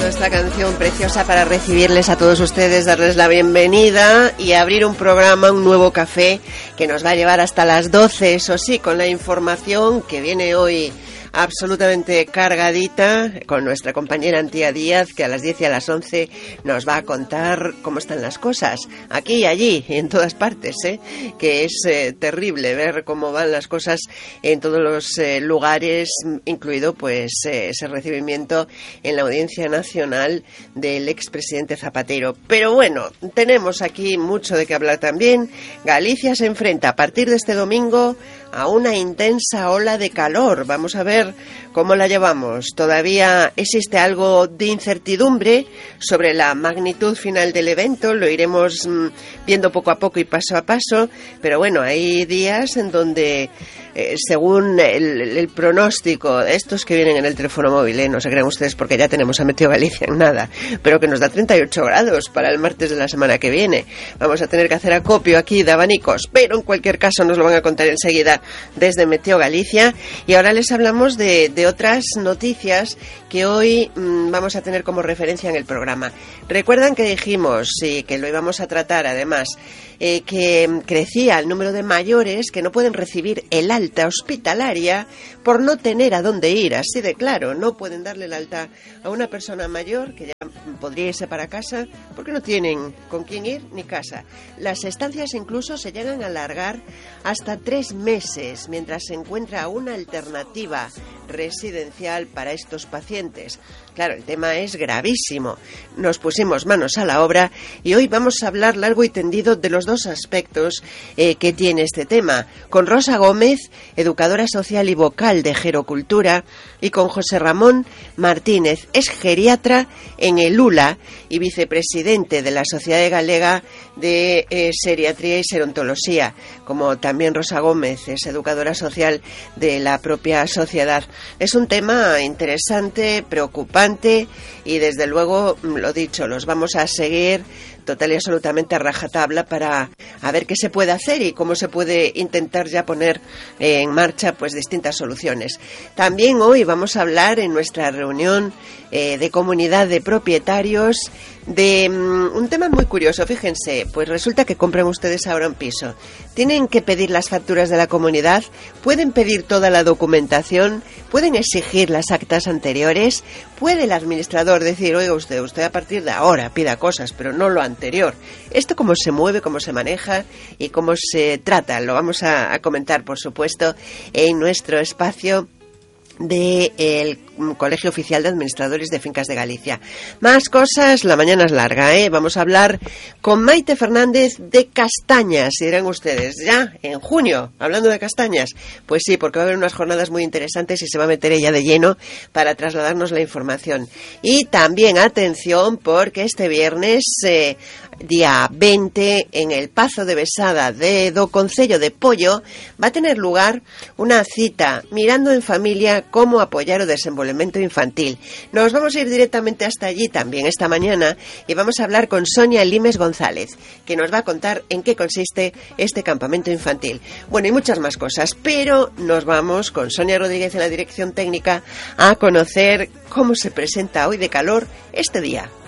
Esta canción preciosa para recibirles a todos ustedes, darles la bienvenida y abrir un programa, un nuevo café que nos va a llevar hasta las 12, eso sí, con la información que viene hoy absolutamente cargadita con nuestra compañera Antía Díaz, que a las 10 y a las 11 nos va a contar cómo están las cosas, aquí y allí, y en todas partes, que es terrible ver cómo van las cosas en todos los lugares, incluido pues ese recibimiento en la Audiencia Nacional del expresidente Zapatero. Pero bueno, tenemos aquí mucho de qué hablar también. Galicia se enfrenta a partir de este domingo a una intensa ola de calor. Vamos a ver cómo la llevamos. Todavía existe algo de incertidumbre sobre la magnitud final del evento. Lo iremos viendo poco a poco y paso a paso. Pero bueno, hay días en donde, según el pronóstico, estos que vienen en el teléfono móvil, no se crean ustedes porque ya tenemos a Meteo Galicia en nada, pero que nos da 38 grados para el martes de la semana que viene. Vamos a tener que hacer acopio aquí de abanicos, pero en cualquier caso nos lo van a contar enseguida desde Meteo Galicia. Y ahora les hablamos de otras noticias que hoy vamos a tener como referencia en el programa. Recuerdan que dijimos, y que lo íbamos a tratar además, que crecía el número de mayores que no pueden recibir el alta hospitalaria por no tener a dónde ir, así de claro. No pueden darle el alta a una persona mayor que ya podría irse para casa porque no tienen con quién ir ni casa. Las estancias incluso se llegan a alargar hasta 3 meses mientras se encuentra una alternativa residencial para estos pacientes. Claro, el tema es gravísimo. Nos pusimos manos a la obra y hoy vamos a hablar largo y tendido de los dos aspectos que tiene este tema, con Rosa Gómez, educadora social y vocal de Gerocultura, y con José Ramón Martínez, es geriatra en el ULA y vicepresidente de la Sociedad Galega de Seriatría y Serontología, como también Rosa Gómez es educadora social de la propia sociedad. Es un tema interesante, preocupante y desde luego, lo dicho, los vamos a seguir total y absolutamente a rajatabla para a ver qué se puede hacer y cómo se puede intentar ya poner en marcha pues distintas soluciones. También hoy vamos a hablar en nuestra reunión de comunidad de propietarios de un tema muy curioso. Fíjense, pues resulta que compran ustedes ahora un piso, tienen que pedir las facturas de la comunidad, pueden pedir toda la documentación, pueden exigir las actas anteriores, puede el administrador decir, oiga usted a partir de ahora pida cosas, pero no lo anterior. Esto cómo se mueve, cómo se maneja y cómo se trata, lo vamos a comentar, por supuesto, en nuestro espacio del Colegio Oficial de Administradores de Fincas de Galicia. Más cosas, la mañana es larga, Vamos a hablar con Maite Fernández de castañas, y dirán ustedes, ¿ya? ¿En junio? ¿Hablando de castañas? Pues sí, porque va a haber unas jornadas muy interesantes y se va a meter ella de lleno para trasladarnos la información. Y también, atención, porque este viernes, día 20, en el Pazo de Besada do Concello de Pollo, va a tener lugar una cita mirando en familia cómo apoyar o desenvolvemento infantil. Nos vamos a ir directamente hasta allí también esta mañana y vamos a hablar con Sonia Limes González, que nos va a contar en qué consiste este campamento infantil. Bueno, y muchas más cosas, pero nos vamos con Sonia Rodríguez en la dirección técnica a conocer cómo se presenta hoy de calor este día.